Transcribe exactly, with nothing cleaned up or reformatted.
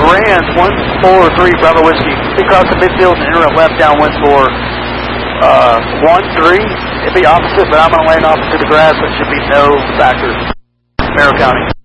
Rams, one four three Bravo Whiskey. Be across the midfield and enter a left downwind for uh, one three. It'd be opposite, but I'm going to land opposite the grass, so it should be no factor. Merrill County.